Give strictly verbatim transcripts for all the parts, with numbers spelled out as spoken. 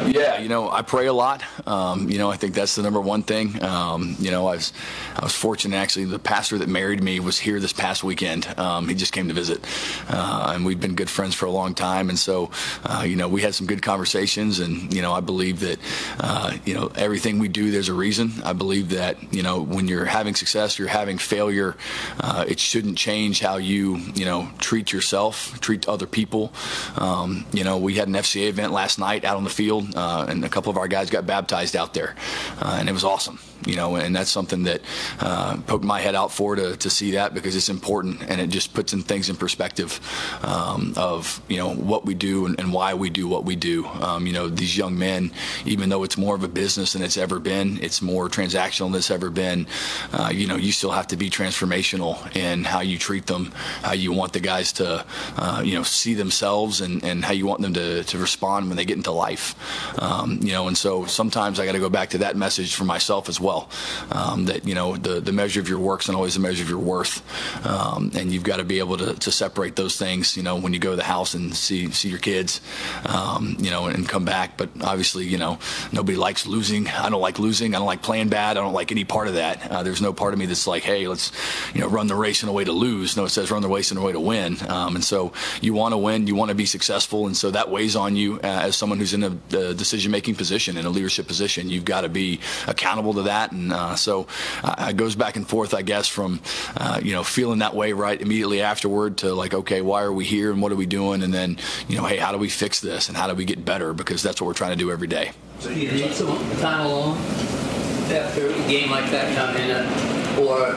Yeah, you know, I pray a lot. Um, you know, I think that's the number one thing. Um, you know, I was I was fortunate, actually. The pastor that married me was here this past weekend. Um, he just came to visit, uh, and we've been good friends for a long time. And so, uh, you know, we had some good conversations. And you know, I believe that uh, you know, everything we do, there's a reason. I believe that you know, when you're having success, you're having failure. Uh, it shouldn't change how you you know treat yourself, treat other people. Um, you know, we had an F C A event last night out on the field. Uh, and a couple of our guys got baptized out there, uh, and it was awesome. You know, and that's something that uh, poked my head out for to, to see that, because it's important, and it just puts in things in perspective um, of you know what we do and, and why we do what we do. Um, you know, these young men, even though it's more of a business than it's ever been, it's more transactional than it's ever been. Uh, you know, you still have to be transformational in how you treat them, how you want the guys to uh, you know see themselves, and, and how you want them to, to respond when they get into life. Um, you know, and so sometimes I got to go back to that message for myself as well. Well, um, that you know the the measure of your work's not always the measure of your worth, um, and you've got to be able to, to separate those things. You know, when you go to the house and see see your kids, um, you know, and come back. But obviously, you know, nobody likes losing. I don't like losing. I don't like playing bad. I don't like any part of that. Uh, there's no part of me that's like, hey, let's you know run the race in a way to lose. No, it says run the race in a way to win. Um, and so you want to win. You want to be successful, and so that weighs on you uh, as someone who's in a, a decision-making position, in a leadership position. You've got to be accountable to that. And uh, so uh, it goes back and forth, I guess, from uh, you know feeling that way right immediately afterward to like, okay, why are we here and what are we doing? And then you know, hey, how do we fix this and how do we get better? Because that's what we're trying to do every day. So you need some time alone after a game like that come in, uh, or?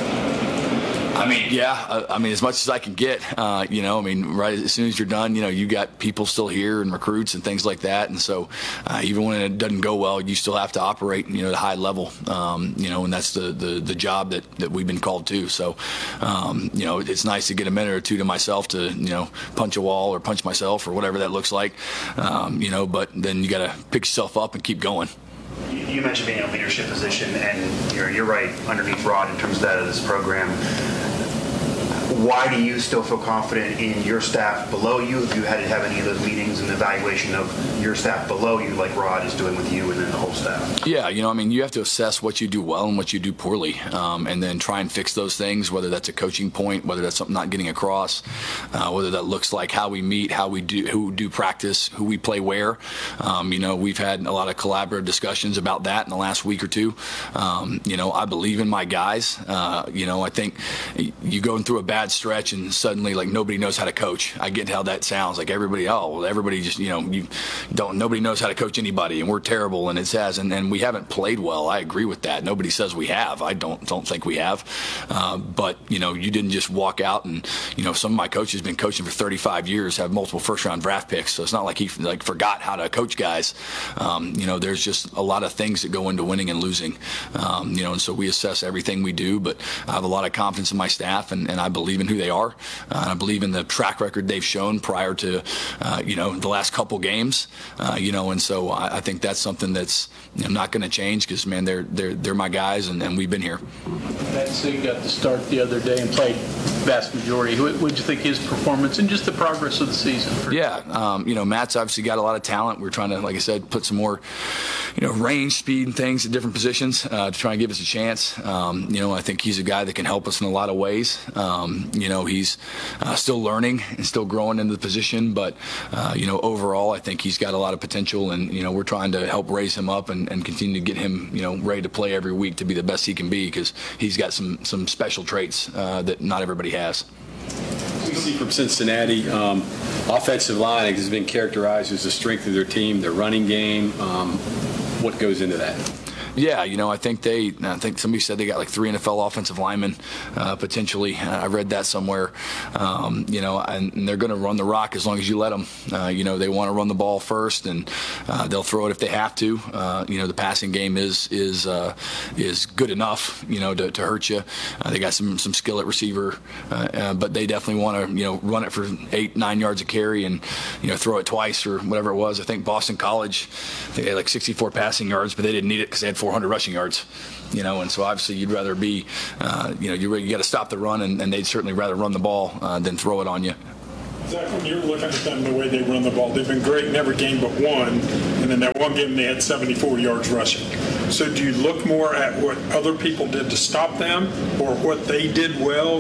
I mean, yeah. I mean, as much as I can get, uh, you know. I mean, right as soon as you're done, you know, you got people still here and recruits and things like that. And so, uh, even when it doesn't go well, you still have to operate, you know, at a high level. Um, you know, and that's the, the, the job that, that we've been called to. So, um, you know, it's nice to get a minute or two to myself to, you know, punch a wall or punch myself or whatever that looks like. Um, you know, but then you got to pick yourself up and keep going. You mentioned being in a leadership position, and you're, you're right underneath Rod in terms of that of this program. Why do you still feel confident in your staff below you? Have you had to have any of those meetings and evaluation of your staff below you, like Rod is doing with you and then the whole staff? Yeah, you know, I mean, you have to assess what you do well and what you do poorly, um, and then try and fix those things, whether that's a coaching point, whether that's something not getting across, uh, whether that looks like how we meet, how we do, who do practice, who we play where. Um, you know, we've had a lot of collaborative discussions about that in the last week or two. Um, you know, I believe in my guys. Uh, you know, I think you going through a bad stretch and suddenly like nobody knows how to coach. I get how that sounds, like everybody, oh, well, everybody just, you know, you don't, nobody knows how to coach anybody and we're terrible, and it says, and, and we haven't played well. I agree with that. Nobody says we have. I don't don't think we have. Uh, but, you know, you didn't just walk out and, you know, some of my coaches have been coaching for thirty-five years, have multiple first round draft picks. So it's not like he like forgot how to coach guys. Um, you know, there's just a lot of things that go into winning and losing. Um, you know, and so we assess everything we do, but I have a lot of confidence in my staff, and, and I believe in who they are. Uh, I believe in the track record they've shown prior to, uh, you know, the last couple games. Uh, you know, and so I, I think that's something that's you know, not going to change, because man, they're they're they're my guys, and, and we've been here. So you got to start the other day and played vast majority. What did you think his performance and just the progress of the season? For yeah, um, you know, Matt's obviously got a lot of talent. We're trying to, like I said, put some more, you know, range, speed, and things at different positions uh, to try and give us a chance. Um, you know, I think he's a guy that can help us in a lot of ways. Um, you know, he's uh, still learning and still growing into the position, but uh, you know, overall, I think he's got a lot of potential, and you know, we're trying to help raise him up and, and continue to get him, you know, ready to play every week to be the best he can be, because he's got some some special traits uh, that not everybody has. We see from Cincinnati, um, offensive line has been characterized as the strength of their team, their running game. Um, what goes into that? Yeah, you know, I think they, I think somebody said they got like three N F L offensive linemen uh, potentially. Uh, I read that somewhere. Um, you know, and, and they're going to run the rock as long as you let them. Uh, you know, they want to run the ball first, and uh, they'll throw it if they have to. Uh, you know, the passing game is is uh, is good enough, you know, to, to hurt you. Uh, they got some some skill at receiver, uh, uh, but they definitely want to, you know, run it for eight, nine yards a carry, and you know, throw it twice or whatever it was. I think Boston College, they had like sixty-four passing yards, but they didn't need it because they had four hundred rushing yards, you know, and so obviously you'd rather be, uh, you know, you, you got to stop the run, and, and they'd certainly rather run the ball uh, than throw it on you. Zach, when you're looking at them, the way they run the ball, they've been great in every game but one. and then that one game they had seventy-four yards rushing. So do you look more at what other people did to stop them, or what they did well,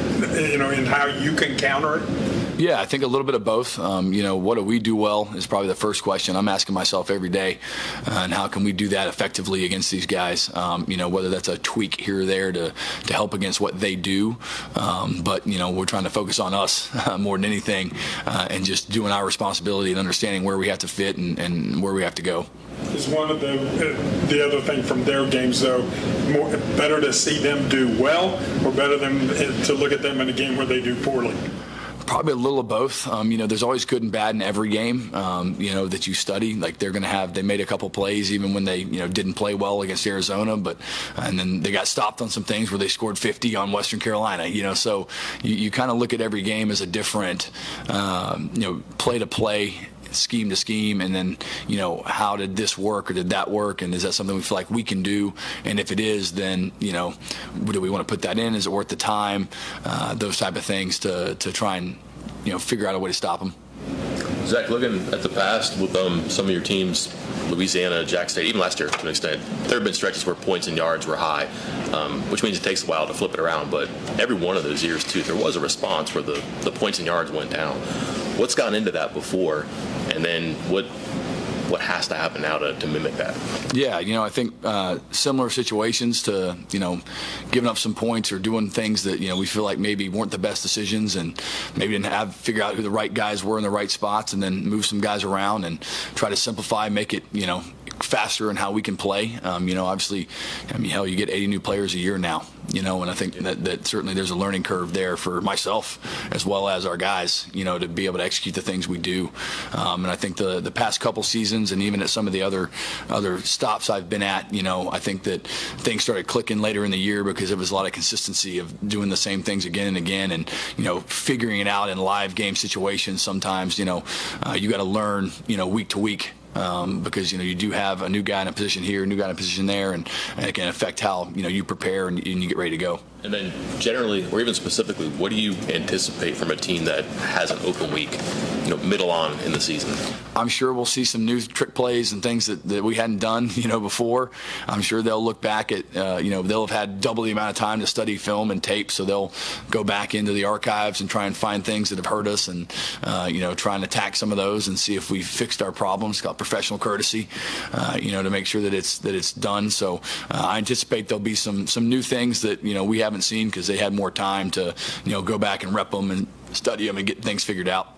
you know, and how you can counter it? Yeah, I think a little bit of both. Um, you know, what do we do well is probably the first question I'm asking myself every day, uh, and how can we do that effectively against these guys? Um, you know, whether that's a tweak here or there to to help against what they do, um, but you know, we're trying to focus on us uh, more than anything, uh, and just doing our responsibility and understanding where we have to fit and, and where we have to go. Is one of the uh, the other thing from their games, though, more better to see them do well, or better than uh, to look at them in a game where they do poorly? Probably a little of both. Um, you know, there's always good and bad in every game, um, you know, that you study. Like they're going to have, they made a couple plays even when they, you know, didn't play well against Arizona, but, and then they got stopped on some things where they scored fifty on Western Carolina, you know, so you, you kind of look at every game as a different, um, you know, play to play, scheme to scheme, and then, you know, how did this work or did that work, and is that something we feel like we can do? And if it is, then, you know, do we want to put that in? Is it worth the time? Uh, those type of things to to try and, you know, figure out a way to stop them. Zach, looking at the past with um, some of your teams, Louisiana, Jack State, even last year to an extent, there have been stretches where points and yards were high, um, which means it takes a while to flip it around. But every one of those years, too, there was a response where the, the points and yards went down. What's gotten into that before? And then what what has to happen now to, to mimic that? Yeah, you know, I think uh, similar situations to, you know, giving up some points or doing things that, you know, we feel like maybe weren't the best decisions, and maybe didn't have figure out who the right guys were in the right spots, and then move some guys around and try to simplify, make it, you know, faster in how we can play. Um, you know, obviously, I mean, hell, you get eighty new players a year now, you know, and I think that, that certainly there's a learning curve there for myself as well as our guys, you know, to be able to execute the things we do. Um, and I think the the past couple seasons, and even at some of the other other stops I've been at, you know, I think that things started clicking later in the year because there was a lot of consistency of doing the same things again and again, and, you know, figuring it out in live game situations. Sometimes, you know, uh, you got to learn, you know, week to week. Um, because, you know, you do have a new guy in a position here, a new guy in a position there, and, and it can affect how, you know, you prepare and, and you get ready to go. And then generally, or even specifically, what do you anticipate from a team that has an open week, you know, middle on in the season? I'm sure we'll see some new trick plays and things that, that we hadn't done, you know, before. I'm sure they'll look back at, uh, you know, they'll have had double the amount of time to study film and tape, so they'll go back into the archives and try and find things that have hurt us, and, uh, you know, try and attack some of those and see if we fixed our problems. It's called professional courtesy, uh, you know, to make sure that it's that it's done. So uh, I anticipate there'll be some some new things that, you know, we haven't seen because they had more time to, you know, go back and rep them and study them and get things figured out.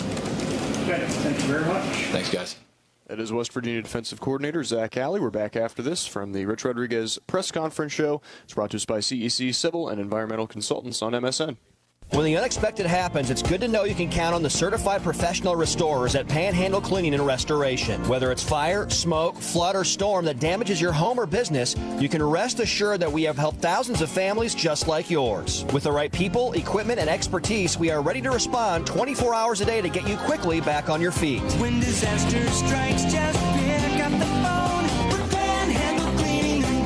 Okay, thank you very much. Thanks, guys. That is West Virginia defensive coordinator Zach Alley. We're back after this from the Rich Rodriguez press conference show. It's brought to us by C E C Civil and Environmental Consultants on M S N. When the unexpected happens, it's good to know you can count on the certified professional restorers at Panhandle Cleaning and Restoration. Whether it's fire, smoke, flood, or storm that damages your home or business, you can rest assured that we have helped thousands of families just like yours. With the right people, equipment, and expertise, we are ready to respond twenty-four hours a day to get you quickly back on your feet. When disaster strikes, just pick up the phone with Panhandle Cleaning and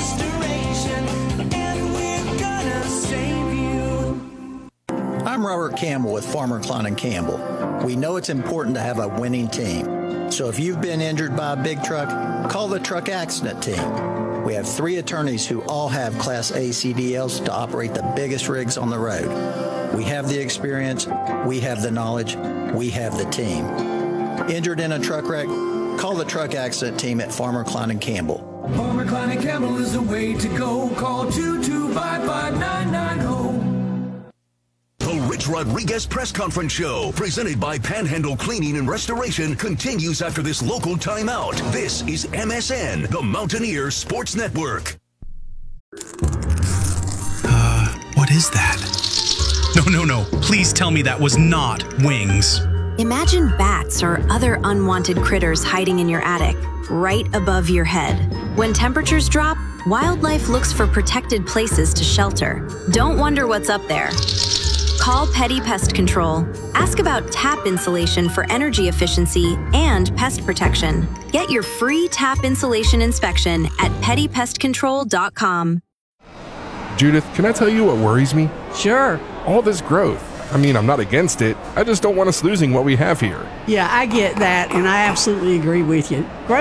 Restoration, and we're gonna save you. I'm Robert Campbell with Farmer Klein and Campbell. We know it's important to have a winning team. So if you've been injured by a big truck, call the truck accident team. We have three attorneys who all have Class A C D Ls to operate the biggest rigs on the road. We have the experience, we have the knowledge, we have the team. Injured in a truck wreck? Call the truck accident team at Farmer Klein and Campbell. Farmer Klein and Campbell is the way to go. Call two two five five nine nine zero. The Rich Rodriguez press conference show, presented by Panhandle Cleaning and Restoration, continues after this local timeout. This is M S N, the Mountaineer Sports Network. Uh, what is that? No, no, no. Please tell me that was not wings. Imagine bats or other unwanted critters hiding in your attic, right above your head. When temperatures drop, wildlife looks for protected places to shelter. Don't wonder what's up there. Call Petty Pest Control. Ask about tap insulation for energy efficiency and pest protection. Get your free tap insulation inspection at petty pest control dot com. Judith, can I tell you what worries me? Sure. All this growth. I mean, I'm not against it. I just don't want us losing what we have here. Yeah, I get that, and I absolutely agree with you.